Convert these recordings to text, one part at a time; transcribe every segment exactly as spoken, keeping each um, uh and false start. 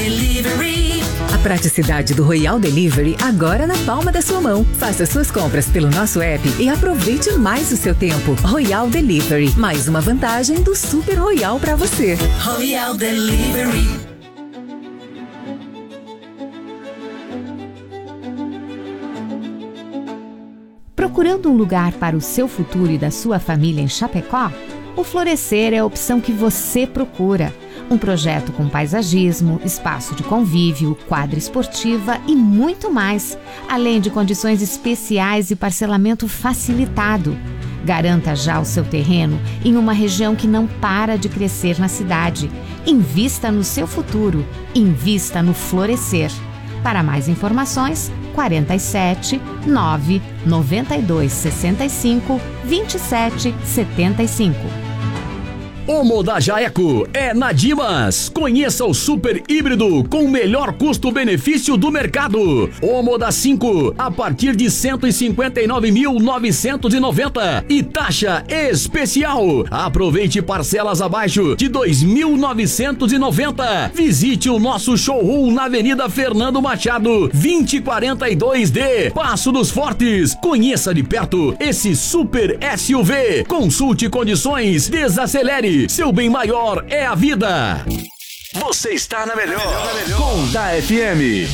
Delivery. A praticidade do Royal Delivery agora na palma da sua mão. Faça suas compras pelo nosso app e aproveite mais o seu tempo. Royal Delivery, mais uma vantagem do Super Royal para você. Royal Delivery. Procurando um lugar para o seu futuro e da sua família em Chapecó? O Florescer é a opção que você procura. Um projeto com paisagismo, espaço de convívio, quadra esportiva e muito mais, além de condições especiais e parcelamento facilitado. Garanta já o seu terreno em uma região que não para de crescer na cidade. Invista no seu futuro. Invista no Florescer. Para mais informações, quarenta e sete, nove, noventa e dois, sessenta e cinco, vinte e sete, setenta e cinco. Omo da Jaeco é na Dimas. Conheça o super híbrido com o melhor custo-benefício do mercado. Omo da cinco a partir de cento e cinquenta e nove mil novecentos e noventa e taxa especial. Aproveite parcelas abaixo de dois mil novecentos e noventa. Visite o nosso showroom na Avenida Fernando Machado, vinte e quarenta e dois D, Passo dos Fortes. Conheça de perto esse super S U V. Consulte condições, desacelere. Seu bem maior é a vida. Você está na melhor, na melhor. Com da F M.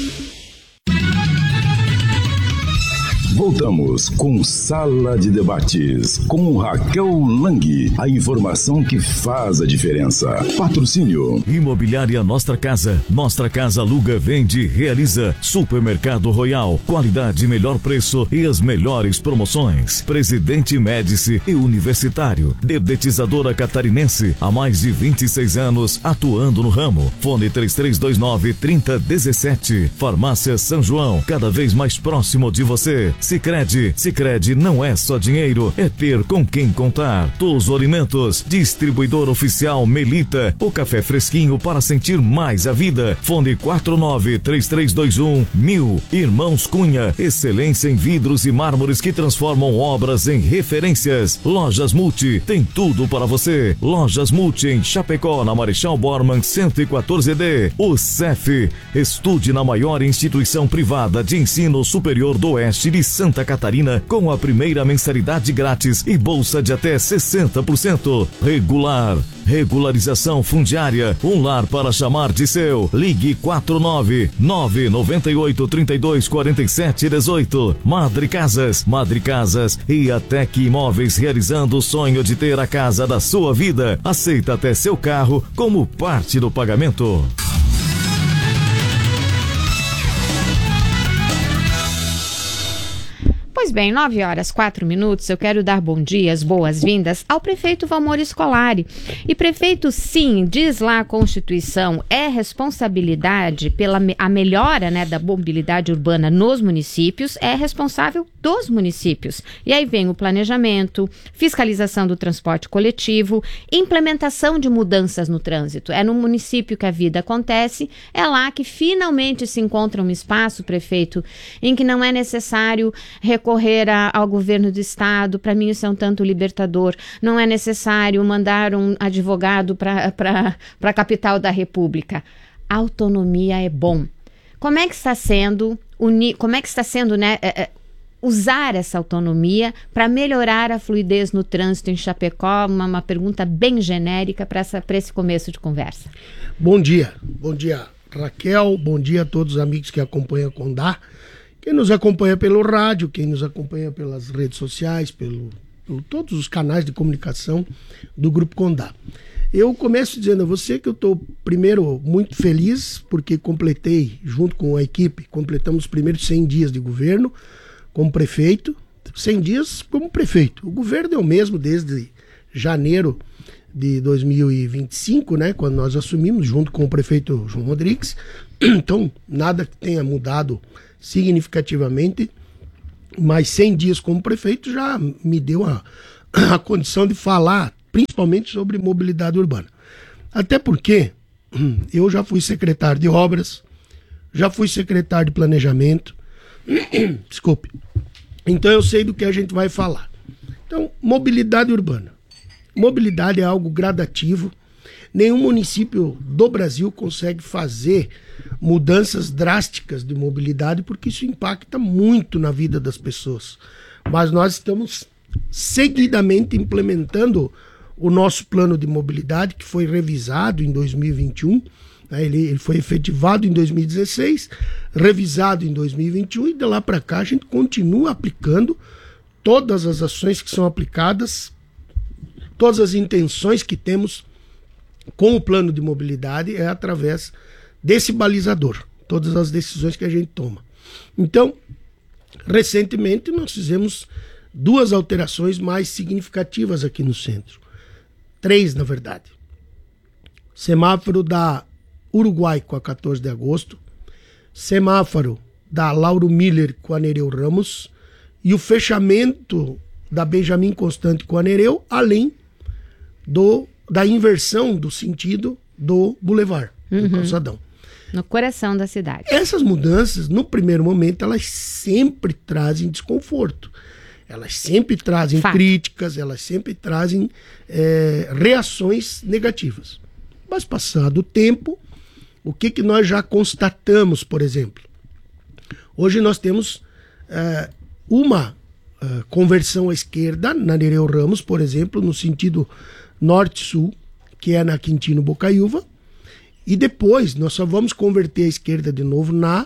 Voltamos com Sala de Debates, com Raquel Lang. A informação que faz a diferença. Patrocínio. Imobiliária Nossa Casa. Nossa Casa aluga, vende, realiza. Supermercado Royal. Qualidade, melhor preço e as melhores promoções. Presidente Médici e Universitário. Dedetizadora Catarinense. Há mais de vinte e seis anos atuando no ramo. Fone três três dois nove, três zero um sete. Farmácia São João. Cada vez mais próximo de você. Sicredi, Sicredi não é só dinheiro, é ter com quem contar. Tuzo Alimentos, distribuidor oficial Melita, o café fresquinho para sentir mais a vida. Fone quatro nove três três dois um mil. Irmãos Cunha, excelência em vidros e mármores que transformam obras em referências. Lojas Multi, tem tudo para você. Lojas Multi em Chapecó, na Marechal Bormann cento e quatorze D. O C E F, estude na maior instituição privada de ensino superior do Oeste de Santa Catarina com a primeira mensalidade grátis e bolsa de até sessenta por cento. Regular, regularização fundiária, um lar para chamar de seu. Ligue quatro nove nove nove oito três dois quatro sete um oito. Madre Casas, Madre Casas e a Tec Imóveis, realizando o sonho de ter a casa da sua vida. Aceita até seu carro como parte do pagamento. Pois bem, nove horas, quatro minutos, eu quero dar bom dia, as boas-vindas ao prefeito Valmor Scolari. E prefeito, sim, diz lá a Constituição, é responsabilidade pela me- a melhora, né, da mobilidade urbana nos municípios, é responsável dos municípios. E aí vem o planejamento, fiscalização do transporte coletivo, implementação de mudanças no trânsito. É no município que a vida acontece, é lá que finalmente se encontra um espaço, prefeito, em que não é necessário recorrer a, ao governo do estado. Para mim isso é um tanto libertador. Não é necessário mandar um advogado para a capital da República. Autonomia é bom. Como é que está sendo, uni, como é que está sendo, né, é, é, usar essa autonomia para melhorar a fluidez no trânsito em Chapecó? Uma, uma pergunta bem genérica para esse começo de conversa. Bom dia. Bom dia, Raquel. Bom dia a todos os amigos que acompanham a Condá. Quem nos acompanha pelo rádio, quem nos acompanha pelas redes sociais, pelo, por todos os canais de comunicação do Grupo Condá. Eu começo dizendo a você que eu estou, primeiro, muito feliz, porque completei, junto com a equipe, completamos os primeiros cem dias de governo como prefeito, cem dias como prefeito. O governo é o mesmo desde janeiro de dois mil e vinte e cinco, né, quando nós assumimos, junto com o prefeito João Rodrigues. Então, nada que tenha mudado significativamente, mas cem dias como prefeito já me deu a, a condição de falar principalmente sobre mobilidade urbana. Até porque eu já fui secretário de obras, já fui secretário de planejamento, desculpe, então eu sei do que a gente vai falar. Então, mobilidade urbana. Mobilidade é algo gradativo, nenhum município do Brasil consegue fazer mudanças drásticas de mobilidade, porque isso impacta muito na vida das pessoas. Mas nós estamos seguidamente implementando o nosso plano de mobilidade, que foi revisado em dois mil e vinte e um, né? ele, ele foi efetivado em dois mil e dezesseis, revisado em dois mil e vinte e um, e de lá para cá a gente continua aplicando todas as ações que são aplicadas, todas as intenções que temos com o plano de mobilidade é através desse balizador, todas as decisões que a gente toma. Então, recentemente nós fizemos duas alterações mais significativas aqui no centro. Três, na verdade. Semáforo da Uruguai com a quatorze de agosto, semáforo da Lauro Miller com a Nereu Ramos e o fechamento da Benjamin Constant com a Nereu, além do, da inversão do sentido do Boulevard, uhum. do calçadão. No coração da cidade. Essas mudanças, no primeiro momento, elas sempre trazem desconforto. Elas sempre trazem Fato. críticas, elas sempre trazem é, reações negativas. Mas passado o tempo, o que, que nós já constatamos, por exemplo? Hoje nós temos é, uma é, conversão à esquerda na Nereu Ramos, por exemplo, no sentido norte-sul, que é na Quintino Bocaiúva, e depois nós só vamos converter à esquerda de novo na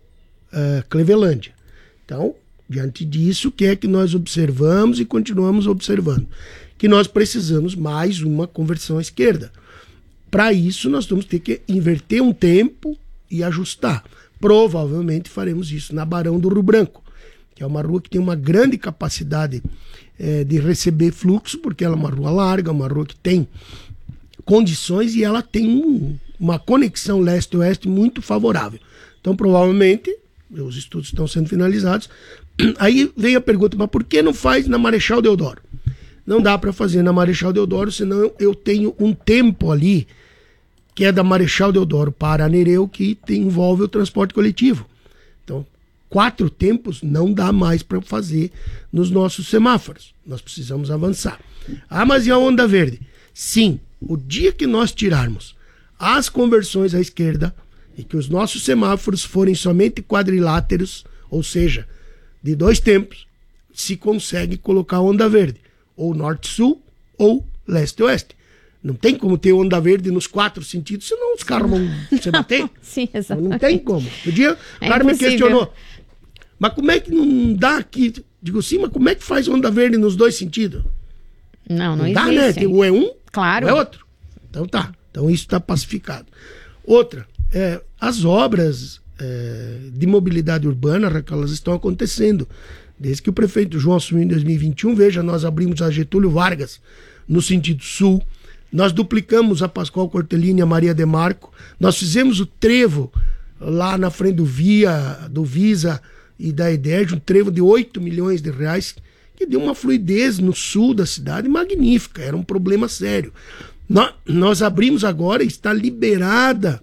uh, Clevelândia. Então, diante disso, o que é que nós observamos e continuamos observando? Que nós precisamos mais uma conversão à esquerda. Para isso, nós vamos ter que inverter um tempo e ajustar. Provavelmente faremos isso na Barão do Rio Branco, que é uma rua que tem uma grande capacidade eh, de receber fluxo, porque ela é uma rua larga, uma rua que tem condições e ela tem um, uma conexão leste-oeste muito favorável. Então, provavelmente, os estudos estão sendo finalizados. Aí vem a pergunta, mas por que não faz na Marechal Deodoro? Não dá para fazer na Marechal Deodoro, senão eu tenho um tempo ali, que é da Marechal Deodoro para a Nereu, que tem, envolve o transporte coletivo. Então, quatro tempos não dá mais para fazer nos nossos semáforos. Nós precisamos avançar. Ah, mas e a onda verde? Sim, o dia que nós tirarmos as conversões à esquerda e que os nossos semáforos forem somente quadriláteros, ou seja, de dois tempos, se consegue colocar onda verde, ou norte-sul ou leste-oeste. Não tem como ter onda verde nos quatro sentidos, senão os carros vão se bater. Sim, exatamente. Não tem como. O dia É o cara me impossível. questionou, mas como é que não dá aqui? Digo, sim, mas como é que faz onda verde nos dois sentidos? Não, não, Não dá, existe. né? Tem- Ou é um, Claro. ou é outro. Então tá. Então isso está pacificado. Outra, é, as obras é, de mobilidade urbana, Raquel, elas estão acontecendo. Desde que o prefeito João assumiu em dois mil e vinte e um, veja, nós abrimos a Getúlio Vargas no sentido sul, nós duplicamos a Pascoal Cortellini e a Maria de Marco, nós fizemos o trevo lá na frente do Via, do Visa e da Ederj, um trevo de oito milhões de reais, que deu uma fluidez no sul da cidade magnífica, era um problema sério. Nós, nós abrimos agora, está liberada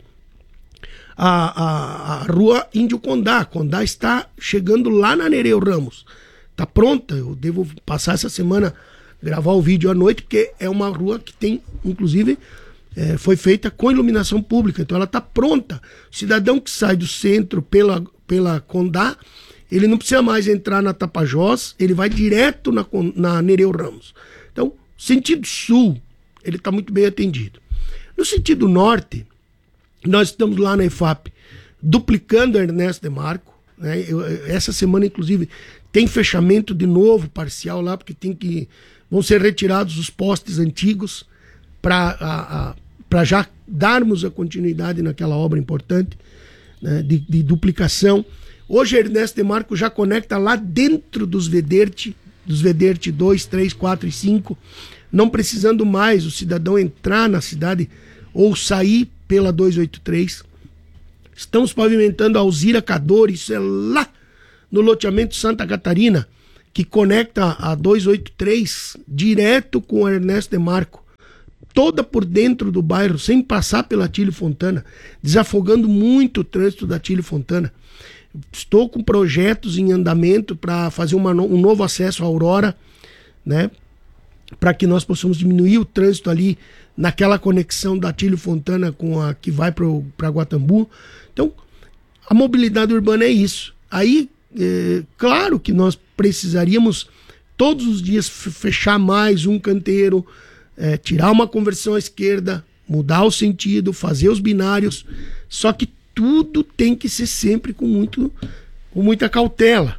a, a, a rua Índio Condá. Condá está chegando lá na Nereu Ramos. Está pronta, eu devo passar essa semana, gravar o vídeo à noite, porque é uma rua que tem, inclusive, é, foi feita com iluminação pública, então ela está pronta. O cidadão que sai do centro pela, pela Condá, ele não precisa mais entrar na Tapajós, ele vai direto na, na Nereu Ramos. Então, sentido sul, ele está muito bem atendido. No sentido norte, nós estamos lá na E F A P duplicando a Ernesto de Marco, né? Eu, essa semana, inclusive, tem fechamento de novo parcial lá, porque tem que, vão ser retirados os postes antigos para já darmos a continuidade naquela obra importante, né, de, de duplicação. Hoje a Ernesto de Marco já conecta lá dentro dos Vederte, dos Vederte dois, três, quatro e cinco, não precisando mais o cidadão entrar na cidade ou sair pela duzentos e oitenta e três. Estamos pavimentando a Alzira Cador, isso é lá no loteamento Santa Catarina, que conecta a duzentos e oitenta e três direto com a Ernesto de Marco, toda por dentro do bairro, sem passar pela Tílio Fontana, desafogando muito o trânsito da Tílio Fontana. Estou com projetos em andamento para fazer uma, um novo acesso à Aurora, né? para que nós possamos diminuir o trânsito ali naquela conexão da Atílio Fontana com a que vai para Guatambu. Então, a mobilidade urbana é isso. Aí, é, claro que nós precisaríamos todos os dias fechar mais um canteiro, é, tirar uma conversão à esquerda, mudar o sentido, fazer os binários, só que tudo tem que ser sempre com, muito, com muita cautela.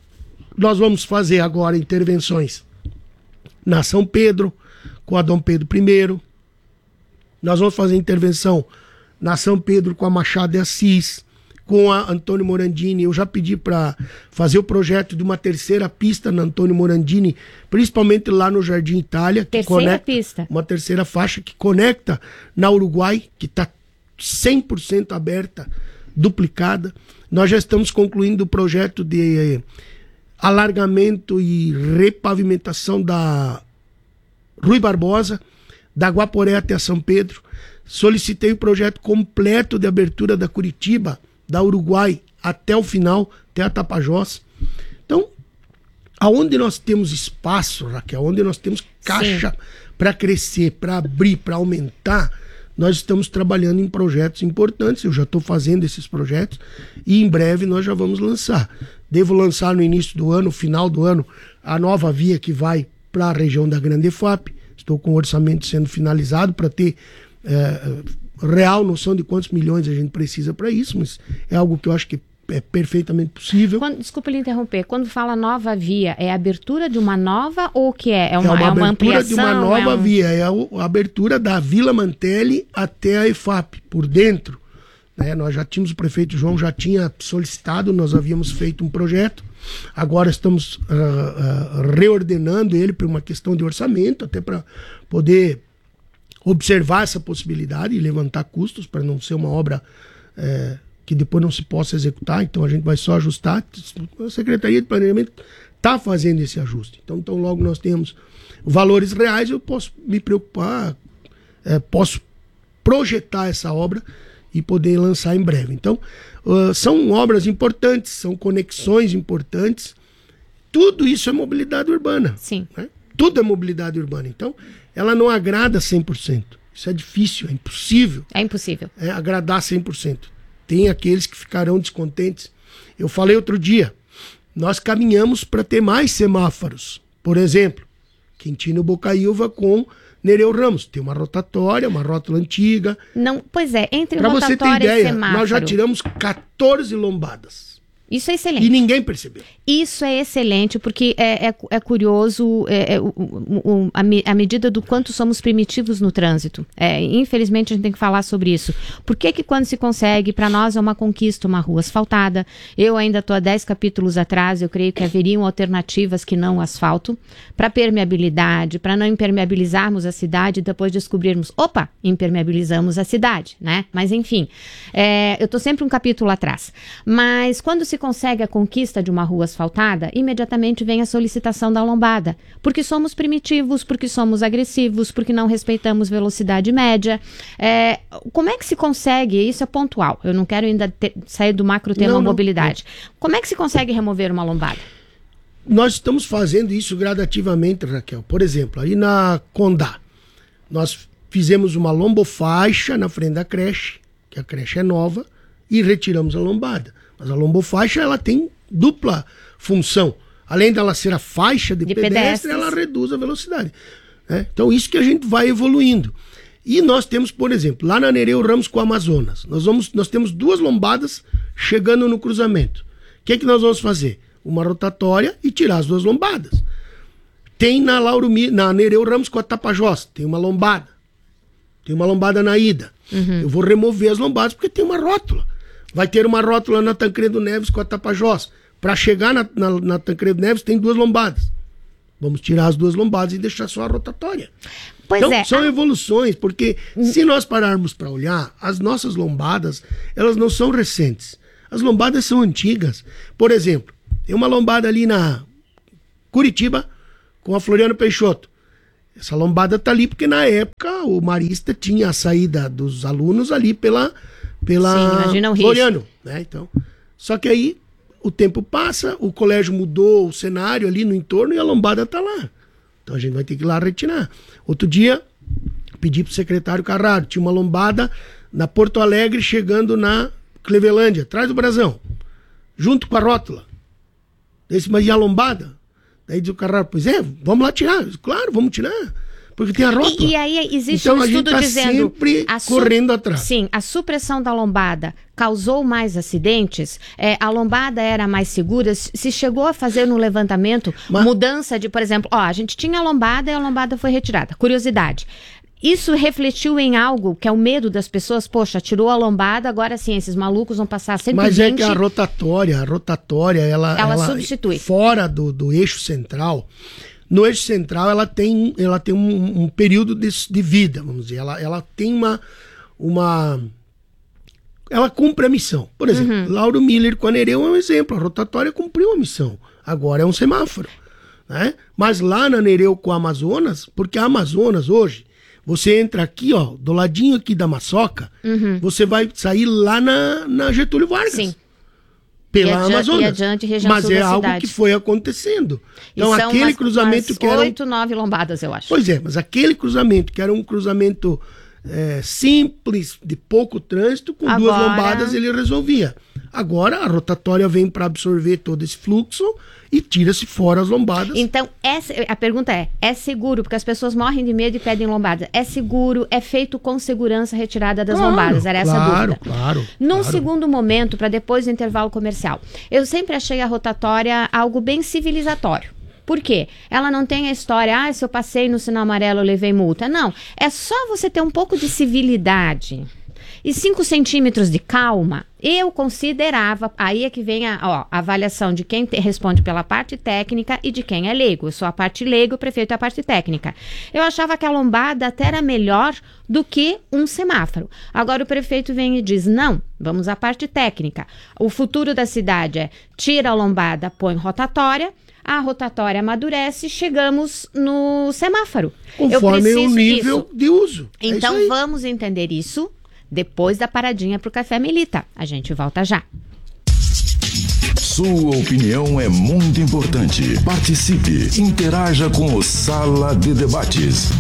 Nós vamos fazer agora intervenções na São Pedro, com a Dom Pedro I. Nós vamos fazer intervenção na São Pedro com a Machado de Assis, com a Antônio Morandini. Eu já pedi para fazer o projeto de uma terceira pista na Antônio Morandini, principalmente lá no Jardim Itália. Que terceira conecta, pista. Uma terceira faixa que conecta na Uruguai, que está cem por cento aberta, duplicada. Nós já estamos concluindo o projeto de eh, alargamento e repavimentação da Rui Barbosa, da Guaporé até São Pedro. Solicitei o projeto completo de abertura da Curitiba, da Uruguai até o final, até a Tapajós. Então, aonde nós temos espaço, Raquel, onde nós temos caixa para crescer, para abrir, para aumentar, nós estamos trabalhando em projetos importantes. Eu já estou fazendo esses projetos e em breve nós já vamos lançar. Devo lançar no início do ano, final do ano, a nova via que vai para a região da Grande F A P. Estou com o orçamento sendo finalizado para ter é, real noção de quantos milhões a gente precisa para isso, mas é algo que eu acho que é perfeitamente possível. Quando, desculpa lhe interromper, quando fala nova via, é a abertura de uma nova ou o que é? É uma, é uma é uma abertura ampliação? de uma nova é um... via, é a, a abertura da Vila Mantelli até a F A P, por dentro. Né? Nós já tínhamos, o prefeito João já tinha solicitado, nós havíamos feito um projeto, agora estamos uh, uh, reordenando ele por uma questão de orçamento, até para poder observar essa possibilidade e levantar custos, para não ser uma obra é, que depois não se possa executar. Então a gente vai só ajustar. A Secretaria de Planejamento está fazendo esse ajuste. Então, então logo nós temos valores reais, eu posso me preocupar, é, posso projetar essa obra e poder lançar em breve. Então uh, são obras importantes, são conexões importantes. Tudo isso é mobilidade urbana. Sim. Né? Tudo é mobilidade urbana. Então, ela não agrada cem por cento. Isso é difícil, é impossível. É impossível. É, agradar cem por cento. Tem aqueles que ficarão descontentes. Eu falei outro dia, nós caminhamos para ter mais semáforos. Por exemplo, Quintino Bocaiúva com Nereu Ramos. Tem uma rotatória, uma rótula antiga. Não, pois é, entre pra rotatória você ter ideia, e semáforo. nós já tiramos quatorze lombadas. Isso é excelente. E ninguém percebeu. Isso é excelente, porque é, é, é curioso é, é, o, o, a, me, a medida do quanto somos primitivos no trânsito. É, infelizmente, a gente tem que falar sobre isso. Por que que quando se consegue, para nós é uma conquista, uma rua asfaltada? Eu ainda estou há dez capítulos atrás, eu creio que haveriam alternativas que não o asfalto, para permeabilidade, para não impermeabilizarmos a cidade e depois descobrirmos, opa, impermeabilizamos a cidade, né? Mas enfim, é, eu estou sempre um capítulo atrás. Mas quando se consegue a conquista de uma rua asfaltada, imediatamente vem a solicitação da lombada, porque somos primitivos, porque somos agressivos, porque não respeitamos velocidade média. É, como é que se consegue, isso é pontual, eu não quero ainda ter, sair do macro tema não, mobilidade, não. Como é que se consegue remover uma lombada? Nós estamos fazendo isso gradativamente, Raquel. Por exemplo, aí na Condá, nós fizemos uma lombofaixa na frente da creche, que a creche é nova, e retiramos a lombada. Mas a lombofaixa, ela tem dupla função. Além dela ser a faixa de, de pedestre, ela reduz a velocidade. Né? Então, isso que a gente vai evoluindo. E nós temos, por exemplo, lá na Nereu Ramos com o Amazonas, nós, vamos, nós temos duas lombadas chegando no cruzamento. O que é que nós vamos fazer? Uma rotatória e tirar as duas lombadas. Tem na, Lauro, na Nereu Ramos com a Tapajós, tem uma lombada. Tem uma lombada na ida. Uhum. Eu vou remover as lombadas porque tem uma rótula. Vai ter uma rótula na Tancredo Neves com a Tapajós. Para chegar na, na, na Tancredo Neves tem duas lombadas. Vamos tirar as duas lombadas e deixar só a rotatória. Pois então, é. são evoluções, porque se nós pararmos para olhar, as nossas lombadas, elas não são recentes. As lombadas são antigas. Por exemplo, tem uma lombada ali na Curitiba com a Floriano Peixoto. Essa lombada está ali porque na época o Marista tinha a saída dos alunos ali pela, pela Sim, Floriano. Né? Então, só que aí o tempo passa, o colégio mudou o cenário ali no entorno e a lombada está lá. Então a gente vai ter que ir lá retirar. Outro dia, pedi pro secretário Carraro, tinha uma lombada na Porto Alegre chegando na Clevelândia, atrás do Brasão, junto com a rótula. Desse, mas e a lombada? Daí diz o Carraro, pois é, vamos lá tirar. Disse, claro, vamos tirar. Porque tem a rótula. E, e aí existe então, um a estudo gente tá dizendo... sempre a su- correndo atrás. Sim, a supressão da lombada causou mais acidentes? É, a lombada era mais segura? Se chegou a fazer no levantamento Mas... mudança de, por exemplo, ó, a gente tinha a lombada e a lombada foi retirada. Curiosidade. Isso refletiu em algo que é o medo das pessoas? Poxa, tirou a lombada, agora sim, esses malucos vão passar cento e vinte... Mas é que a rotatória, a rotatória, ela... Ela ela substitui. Fora do, do eixo central... No eixo central, ela tem, ela tem um, um período de, de vida, vamos dizer. Ela, ela tem uma, uma... Ela cumpre a missão. Por exemplo, uhum. Lauro Miller com a Nereu é um exemplo. A rotatória cumpriu a missão. Agora é um semáforo. Né? Mas lá na Nereu com a Amazonas, porque a Amazonas hoje, você entra aqui, ó, do ladinho aqui da Maçoca, uhum. você vai sair lá na, na Getúlio Vargas. Sim. Pela e adiante, Amazonas. E adiante, região mas sul é da algo cidade. Que foi acontecendo. Então, e são aquele umas, cruzamento umas que era. oito, nove lombadas, eu acho. Pois é, mas aquele cruzamento, que era um cruzamento é, simples, de pouco trânsito, com Agora... duas lombadas ele resolvia. Agora a rotatória vem para absorver todo esse fluxo e tira-se fora as lombadas. Então, essa, a pergunta é, é seguro? Porque as pessoas morrem de medo e pedem lombada. É seguro? É feito com segurança a retirada das claro, lombadas? Era essa claro, a dúvida. Claro, Num claro. segundo momento, para depois do intervalo comercial, eu sempre achei a rotatória algo bem civilizatório. Por quê? Ela não tem a história, ah, se eu passei no sinal amarelo eu levei multa. Não, é só você ter um pouco de civilidade e cinco centímetros de calma. Eu considerava, aí é que vem a, ó, a avaliação de quem te, responde pela parte técnica e de quem é leigo. Eu sou a parte leigo, o prefeito é a parte técnica. Eu achava que a lombada até era melhor do que um semáforo. Agora o prefeito vem e diz, não, vamos à parte técnica. O futuro da cidade é tira a lombada, põe rotatória, a rotatória amadurece, chegamos no semáforo. Conforme o nível isso. de uso. Então é vamos entender isso depois da paradinha pro Café Melita. A gente volta já. Sua opinião é muito importante. Participe, interaja com o Sala de Debates.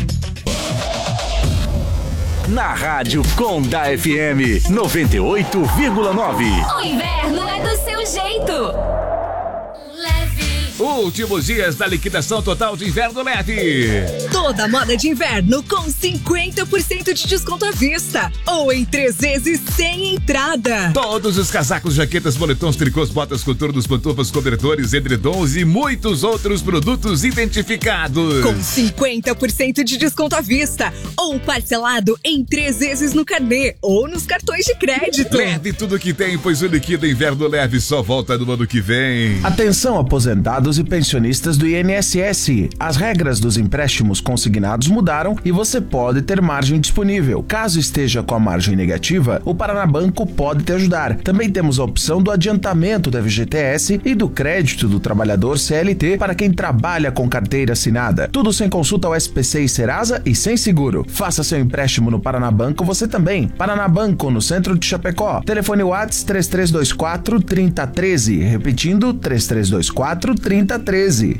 Na Rádio Conda F M noventa e oito vírgula nove. O inverno é do seu jeito. Leve. Últimos dias da liquidação total de inverno leve. Toda moda de inverno com cinquenta por cento de desconto à vista. Ou em três vezes sem entrada. Todos os casacos, jaquetas, moletons, tricôs, botas, coturnos, pantufas, cobertores, edredons e muitos outros produtos identificados. Com cinquenta por cento de desconto à vista. Ou parcelado em três vezes no carnê ou nos cartões de crédito. Leve tudo que tem, pois o Liquida Inverno Leve só volta no ano que vem. Atenção, aposentados e pensionistas do I N S S. As regras dos empréstimos consignados mudaram e você pode ter margem disponível. Caso esteja com a margem negativa, o Paranabanco pode te ajudar. Também temos a opção do adiantamento da F G T S e do crédito do trabalhador C L T para quem trabalha com carteira assinada. Tudo sem consulta ao S P C e Serasa e sem seguro. Faça seu empréstimo no Paranabanco você também. Paranabanco, no centro de Chapecó. Telefone WhatsApp três três dois quatro, três zero um três. Repetindo, três três dois quatro, três zero um três.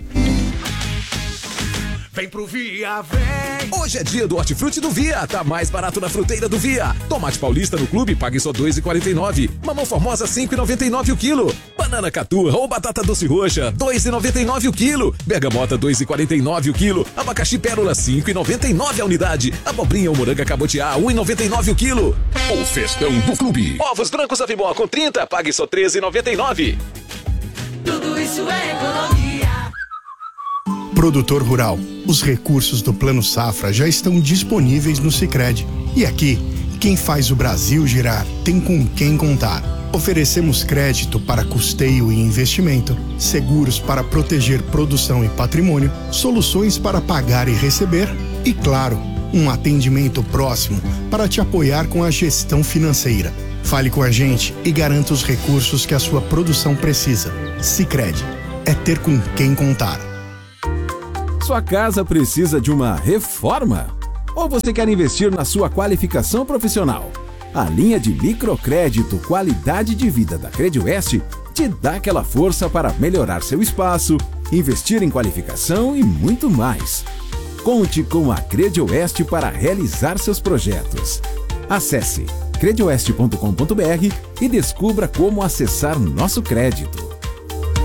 Vem pro Via, vem! Hoje é dia do Hortifruti do Via. Tá mais barato na fruteira do Via. Tomate paulista no clube, pague só dois reais e quarenta e nove centavos. Mamão formosa, cinco reais e noventa e nove centavos o quilo. Banana caturra ou batata doce roxa, dois reais e noventa e nove centavos o quilo. Bergamota, dois reais e quarenta e nove centavos o quilo. Abacaxi pérola, cinco reais e noventa e nove centavos a unidade. Abobrinha ou moranga cabotiá, um real e noventa e nove centavos o quilo. O festão do clube. Ovos brancos Avimó com trinta, pague só treze reais e noventa e nove centavos. Tudo isso é economia. Produtor rural, os recursos do Plano Safra já estão disponíveis no Sicredi. E aqui, quem faz o Brasil girar tem com quem contar. Oferecemos crédito para custeio e investimento, seguros para proteger produção e patrimônio, soluções para pagar e receber e, claro, um atendimento próximo para te apoiar com a gestão financeira. Fale com a gente e garanta os recursos que a sua produção precisa. Sicredi, é ter com quem contar. Sua casa precisa de uma reforma? Ou você quer investir na sua qualificação profissional? A linha de microcrédito Qualidade de Vida da Crediwest te dá aquela força para melhorar seu espaço, investir em qualificação e muito mais. Conte com a Credioeste para realizar seus projetos. Acesse credioeste ponto com ponto br e descubra como acessar nosso crédito.